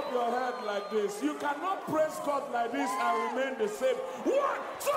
up your head like this. You cannot praise God like this and remain the same. 1, 2,